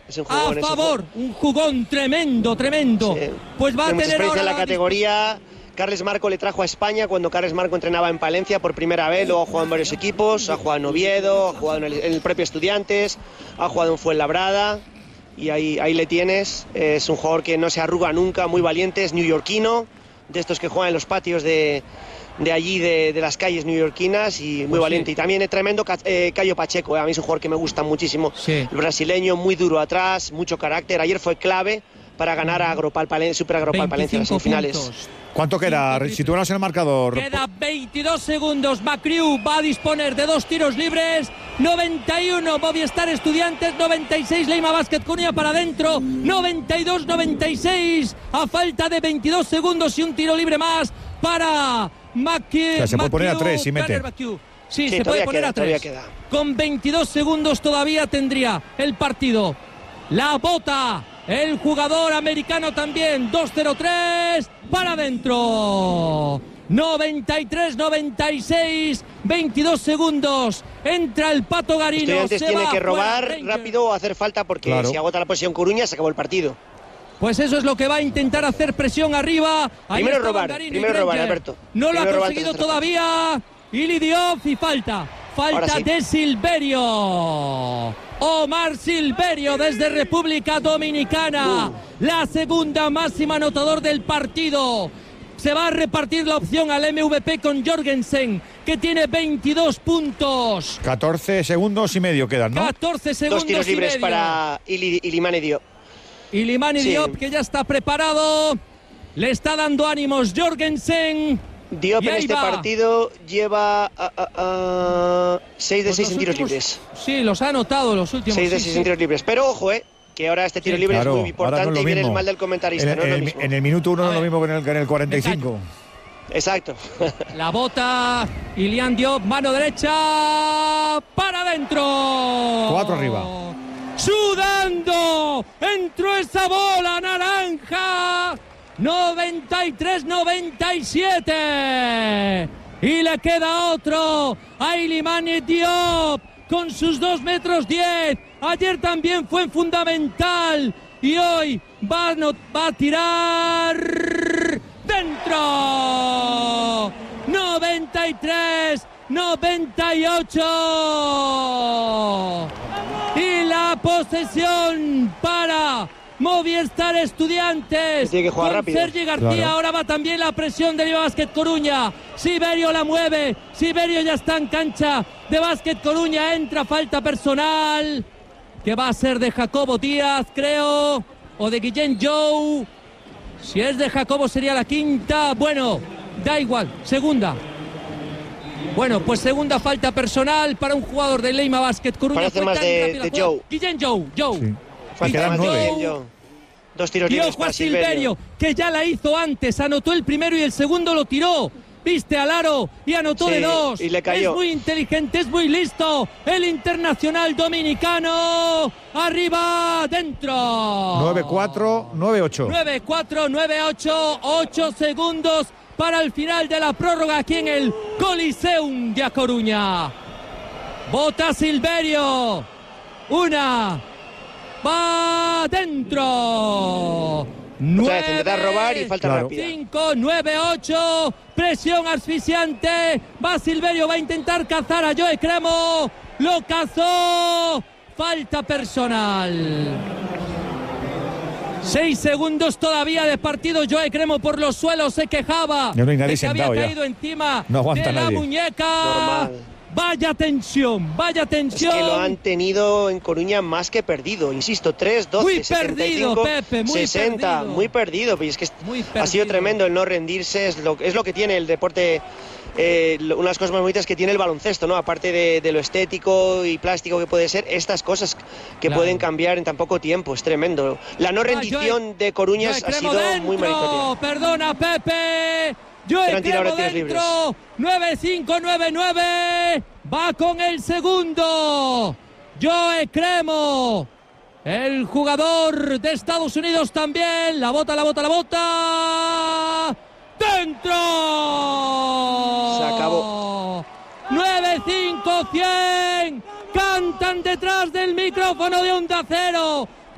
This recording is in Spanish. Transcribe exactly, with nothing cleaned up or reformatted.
Es un jugón, a favor, un, un jugón tremendo, tremendo. Sí. Pues va a tener ahora en la categoría. Carles Marco le trajo a España cuando Carles Marco entrenaba en Palencia por primera vez, luego ha jugado en varios equipos, ha jugado en Oviedo, ha jugado en el, en el propio Estudiantes, ha jugado en Fuenlabrada y ahí, ahí le tienes. Es un jugador que no se arruga nunca, muy valiente, es neoyorquino, de estos que juegan en los patios de, de allí, de, de las calles neoyorquinas y muy pues valiente. Sí. Y también es tremendo eh, Caio Pacheco, eh, a mí es un jugador que me gusta muchísimo, sí. El brasileño, muy duro atrás, mucho carácter, ayer fue clave para ganar a Agropal Palencia, Super Agropal Palencia en las semifinales. Puntos. ¿Cuánto queda? Sitúanos en el marcador. Queda veintidós segundos. Macriu va a disponer de dos tiros libres. noventa y uno Movistar Estudiantes, noventa y seis Leima Basket Coruña para adentro. noventa y dos noventa y seis a falta de veintidós segundos y un tiro libre más para Macriu. O sea, se puede poner a tres y mete. Sí, sí, se puede poner queda, a tres. Con veintidós segundos todavía tendría el partido. La bota. El jugador americano también, dos cero tres, para adentro. noventa y tres noventa y seis, veintidós segundos. Entra el Pato Garino. Estudiantes tiene que robar rápido o hacer falta porque claro. Si agota la posición Coruña se acabó el partido. Pues eso es lo que va a intentar hacer presión arriba. Ahí primero robar, Garino primero robar, Alberto. No primero lo ha conseguido todavía. Ili Diop y falta. Falta sí. de Silverio. Omar Silverio desde República Dominicana. Uh. La segunda máxima anotador del partido. Se va a repartir la opción al M V P con Jorgensen, que tiene veintidós puntos. catorce segundos y medio quedan, ¿no? catorce segundos Dos tiros y libres medio. para Ili, Ilimane Diop. Ilimane sí. Diop, que ya está preparado. Le está dando ánimos Jorgensen. Diop en este va. partido lleva seis de seis en tiros libres. Sí, los ha anotado los últimos. seis de sí, seis sí. en tiros libres. Pero ojo, eh, que ahora este tiro sí, libre claro, es muy importante no es y viene el mal del comentarista. En, no es en, lo mismo. en el minuto uno no es lo mismo que en el, que en el cuarenta y cinco. Exacto. La bota, Ilian Diop, mano derecha, para adentro. Cuatro arriba. Sudando, entró esa bola naranja. noventa y tres noventa y siete y le queda otro a Ilimane Diop con sus dos metros diez. Ayer también fue fundamental y hoy va a, no, va a tirar dentro. noventa y tres noventa y ocho y la posesión para Movistar Estudiantes. Tiene que jugar con rápido. Sergi García, claro. Ahora va también la presión de Basket Coruña. Siberio la mueve. Siberio ya está en cancha de Basket Coruña. Entra falta personal que va a ser de Jacobo Díaz, creo, o de Guillén Jou. Si es de Jacobo sería la quinta. Bueno, da igual. Segunda. Bueno, pues segunda falta personal para un jugador de Leima Basket Coruña. Parece más de, de Jou. Guillén Jou. Jou. Sí. Quedan nueve. Dos tiros libres para Silverio. Silverio, que ya la hizo antes, anotó el primero y el segundo lo tiró. Viste al aro y anotó sí, de dos. Y le cayó. Es muy inteligente, es muy listo. El internacional dominicano. Arriba, dentro. nueve cuatro, nueve ocho. nueve cuatro, nueve ocho. ocho segundos para el final de la prórroga aquí en el Coliseum de A Coruña. Bota Silverio. Una. Va dentro. Otra vez intentar robar y falta claro. rápida. cinco, nueve, ocho. Presión asfixiante. Va Silverio, va a intentar cazar a Joe Cremo. Lo cazó. Falta personal. Seis segundos todavía de partido. Joe Cremo por los suelos se quejaba. No hay nadie de que había ya. caído encima no aguanta de la nadie. muñeca. Normal. Vaya tensión, vaya tensión. Es que lo han tenido en Coruña más que perdido. Insisto, tres, doce, muy setenta y cinco, perdido, Pepe, muy sesenta, perdido. muy perdido. Y es que muy ha sido tremendo el no rendirse. Es lo, es lo que tiene el deporte. Eh, una de las cosas más bonitas que tiene el baloncesto, ¿no? Aparte de, de lo estético y plástico que puede ser, estas cosas que claro. pueden cambiar en tan poco tiempo. Es tremendo. La no rendición ah, Joe, de Coruña ha sido dentro. muy meritoria. Perdona, Pepe. Joe Cremo dentro. nueve cinco, nueve nueve. Va con el segundo. Joe Cremo. El jugador de Estados Unidos también. La bota, la bota, la bota. ¡Dentro! Se acabó. nueve cinco, cien. Cantan detrás del micrófono de Onda Cero.